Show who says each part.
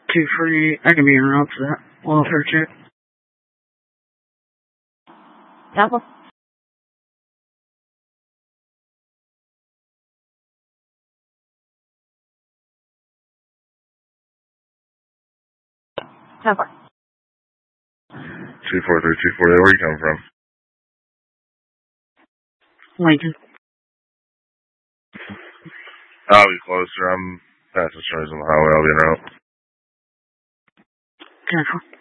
Speaker 1: 248, I can be en route to that welfare check.
Speaker 2: Apple. Apple.
Speaker 3: 243, where are you coming from?
Speaker 1: Lincoln.
Speaker 3: I'll be closer. I'm passing Shores on the highway. I'll be en route.
Speaker 1: 10-4.